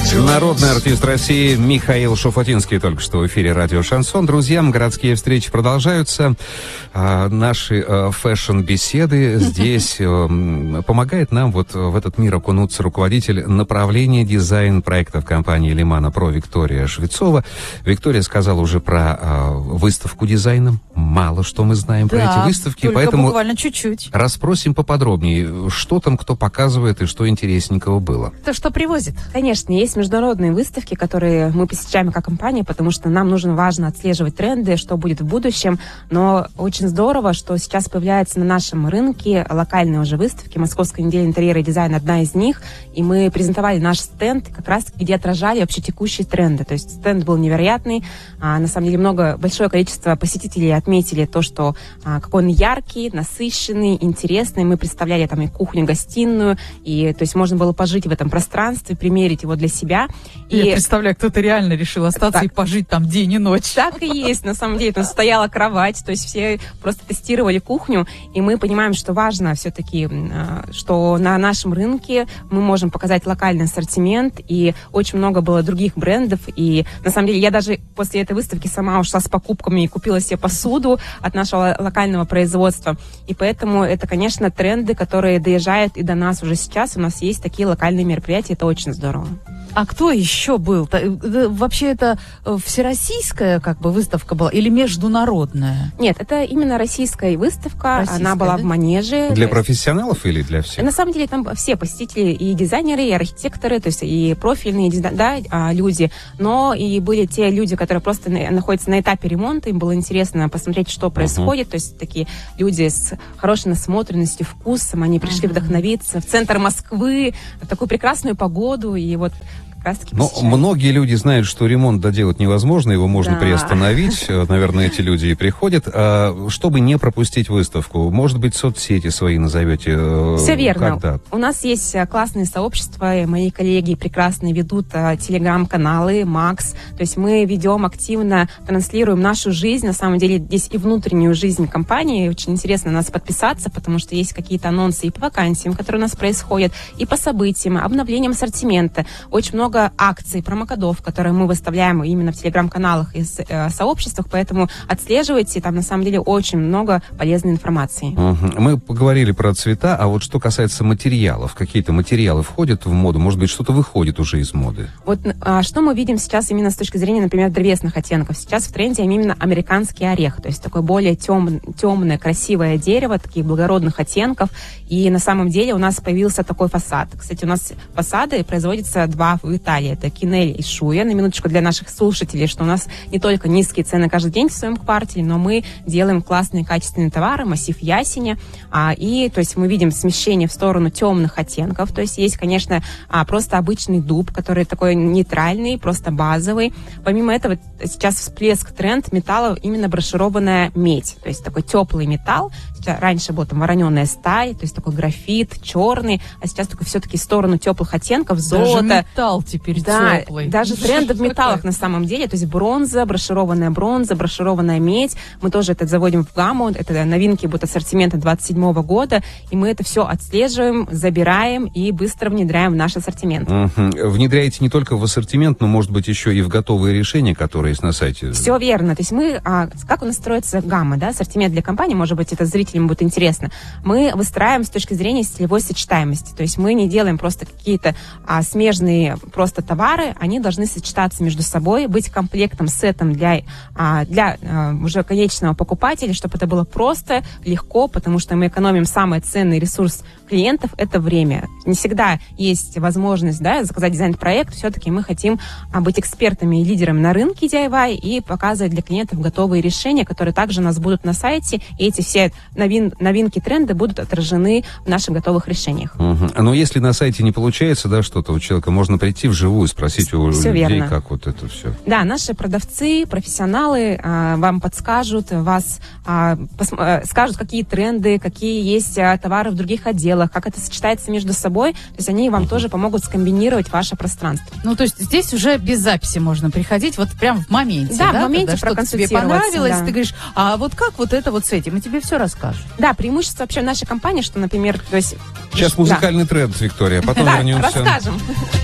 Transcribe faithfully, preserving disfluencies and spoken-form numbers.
Народный артист России Михаил Шуфутинский только что в эфире радио «Шансон». Друзья, городские встречи продолжаются. А, наши а, фэшн-беседы здесь а, помогает нам вот в этот мир окунуться руководитель направления дизайн-проектов компании «Лимана Про» Виктория Швецова. Виктория сказала уже про а, выставку дизайна. Мало что мы знаем да, про эти выставки, только поэтому буквально чуть-чуть. Расспросим поподробнее, что там кто показывает и что интересненького было. То, что привозит. Конечно, есть международные выставки, которые мы посещаем как компания, потому что нам нужно важно отслеживать тренды, что будет в будущем. Но очень здорово, что сейчас появляется на нашем рынке локальные уже выставки. Московская неделя интерьера и дизайна одна из них. И мы презентовали наш стенд, как раз где отражали вообще текущие тренды. То есть стенд был невероятный. А, на самом деле много, большое количество посетителей отметили то, что а, какой он яркий, насыщенный, интересный. Мы представляли там и кухню, гостиную. И, то есть можно было пожить в этом пространстве, примерить его для себя. И я представляю, кто-то реально решил остаться так, и пожить там день и ночь. Так и есть, на самом деле. Там стояла кровать, то есть все просто тестировали кухню, и мы понимаем, что важно все-таки, что на нашем рынке мы можем показать локальный ассортимент, и очень много было других брендов, и на самом деле я даже после этой выставки сама ушла с покупками и купила себе посуду от нашего локального производства, и поэтому это, конечно, тренды, которые доезжают и до нас уже сейчас. У нас есть такие локальные мероприятия, это очень здорово. А кто еще был? Вообще это всероссийская как бы выставка была или международная? Нет, это именно российская выставка. Российская, она была, да? В Манеже. Для профессионалов или для всех? На самом деле там все посетители, и дизайнеры, и архитекторы, то есть и профильные, да, люди, но и были те люди, которые просто находятся на этапе ремонта, им было интересно посмотреть, что происходит, uh-huh. то есть такие люди с хорошей насмотренностью, вкусом, они пришли uh-huh. вдохновиться в центр Москвы, в такую прекрасную погоду, и вот но многие люди знают, что ремонт доделать невозможно, его можно да. приостановить. Наверное, эти люди и приходят. А чтобы не пропустить выставку, может быть, соцсети свои назовете? Все верно. Когда? У нас есть классные сообщества, мои коллеги прекрасные ведут телеграм-каналы, Макс. То есть мы ведем активно, транслируем нашу жизнь, на самом деле здесь и внутреннюю жизнь компании. Очень интересно на нас подписаться, потому что есть какие-то анонсы и по вакансиям, которые у нас происходят, и по событиям, обновлением ассортимента. Очень много акций, промокодов, которые мы выставляем именно в телеграм-каналах и э, сообществах, поэтому отслеживайте, там на самом деле очень много полезной информации. Угу. Мы поговорили про цвета, а вот что касается материалов, какие-то материалы входят в моду, может быть, что-то выходит уже из моды? Вот а, что мы видим сейчас именно с точки зрения, например, древесных оттенков? Сейчас в тренде именно американский орех, то есть такое более тем, темное, красивое дерево, таких благородных оттенков, и на самом деле у нас появился такой фасад. Кстати, у нас фасады производятся два в Италии. Это Кинель и Шуя. На минуточку для наших слушателей, что у нас не только низкие цены каждый день в своем квартале, но мы делаем классные качественные товары, массив ясеня. А, и, то есть, мы видим смещение в сторону темных оттенков. То есть, есть, конечно, а, просто обычный дуб, который такой нейтральный, просто базовый. Помимо этого, сейчас всплеск тренд металла именно брошированная медь. То есть, такой теплый металл. Сейчас, раньше был там вороненая сталь, то есть, такой графит, черный, а сейчас только все-таки в сторону теплых оттенков, золото. Даже металл теперь да, теплый. Даже тренды в металлах на самом деле, то есть бронза, брошированная бронза, брошированная медь, мы тоже это заводим в гамму, это новинки будут ассортимента двадцать седьмого года, и мы это все отслеживаем, забираем и быстро внедряем в наш ассортимент. Угу. Внедряете не только в ассортимент, но, может быть, еще и в готовые решения, которые есть на сайте? Все верно, то есть мы, а, как у нас строится гамма, да, ассортимент для компании, может быть, это зрителям будет интересно, мы выстраиваем с точки зрения стилевой сочетаемости, то есть мы не делаем просто какие-то а, смежные просто товары, они должны сочетаться между собой, быть комплектом, сетом для, для уже конечного покупателя, чтобы это было просто, легко, потому что мы экономим самый ценный ресурс клиентов – это время. Не всегда есть возможность, да, заказать дизайн-проект, все-таки мы хотим быть экспертами и лидерами на рынке ди ай вай и показывать для клиентов готовые решения, которые также у нас будут на сайте, и эти все новин, новинки, тренды будут отражены в наших готовых решениях. Угу. Но если на сайте не получается, да, что-то у человека, можно прийти вживую, спросить у все людей, верно. Как вот это все. Да, наши продавцы, профессионалы а, вам подскажут, вас а, пос, а, скажут, какие тренды, какие есть а, товары в других отделах, как это сочетается между собой. То есть они вам uh-huh. тоже помогут скомбинировать ваше пространство. Ну, то есть здесь уже без записи можно приходить, вот прям в моменте. Да, да? в моменте что-то тебе понравилось, да. ты говоришь, а вот как вот это вот с этим, и тебе все расскажут. Да, преимущество вообще нашей компании, что, например, то есть... Сейчас музыкальный да. тренд, Виктория, потом да, вернемся. расскажем.